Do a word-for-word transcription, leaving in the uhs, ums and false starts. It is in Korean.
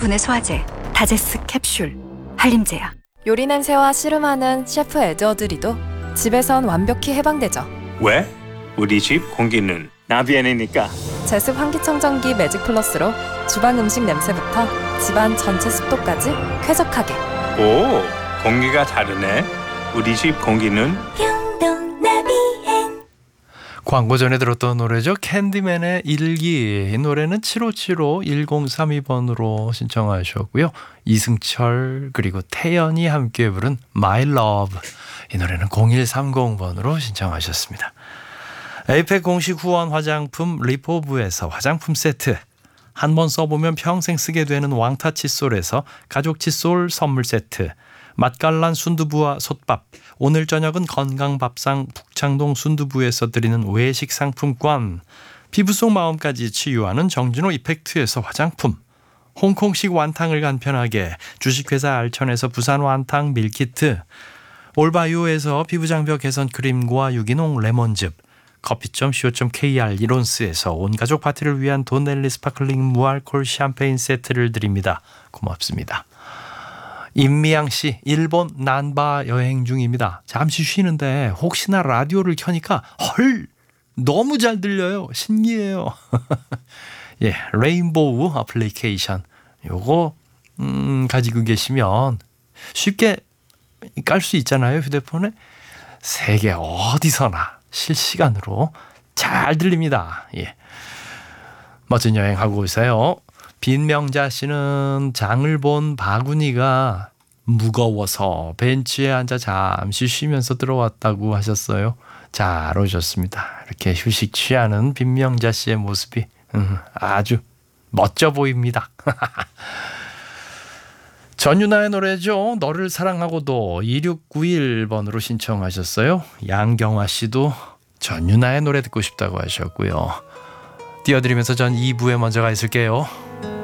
성분의 소화제 다제스 캡슐 한림제약. 요리 냄새와 씨름하는 셰프 에드워드리도 집에선 완벽히 해방되죠. 왜? 우리 집 공기는 나비엔이니까. 제습 환기청정기 매직 플러스로 주방 음식 냄새부터 집안 전체 습도까지 쾌적하게. 오, 공기가 다르네. 우리 집 공기는 광고 전에 들었던 노래죠. 캔디맨의 일기. 이 노래는 칠오칠오 일공삼이 번으로 신청하셨고요. 이승철 그리고 태연이 함께 부른 My Love. 이 노래는 공일삼공 번으로 신청하셨습니다. 에이펙 공식 후원 화장품 리포브에서 화장품 세트, 한 번 써보면 평생 쓰게 되는 왕타 칫솔에서 가족 칫솔 선물 세트, 맛깔난 순두부와 솥밥, 오늘 저녁은 건강밥상 북창동 순두부에서 드리는 외식 상품권, 피부 속 마음까지 치유하는 정진호 이펙트에서 화장품, 홍콩식 완탕을 간편하게 주식회사 알천에서 부산 완탕 밀키트, 올바이오에서 피부장벽 개선 크림과 유기농 레몬즙, 커피 닷 씨오 닷 케이알 이론스에서 온가족 파티를 위한 돈넬리 스파클링 무알콜 샴페인 세트를 드립니다. 고맙습니다. 임미양 씨, 일본 난바 여행 중입니다. 잠시 쉬는데 혹시나 라디오를 켜니까 헐 너무 잘 들려요. 신기해요. 예, 레인보우 어플리케이션 요거 음, 가지고 계시면 쉽게 깔 수 있잖아요. 휴대폰에. 세계 어디서나 실시간으로 잘 들립니다. 예, 멋진 여행 하고 오세요. 빈명자 씨는 장을 본 바구니가 무거워서 벤치에 앉아 잠시 쉬면서 들어왔다고 하셨어요. 잘 오셨습니다. 이렇게 휴식 취하는 빈명자 씨의 모습이 음, 아주 멋져 보입니다. 전유나의 노래죠. 너를 사랑하고도 이육구일 번으로 신청하셨어요. 양경화 씨도 전유나의 노래 듣고 싶다고 하셨고요. 띄워드리면서 전 이 부에 먼저 가 있을게요.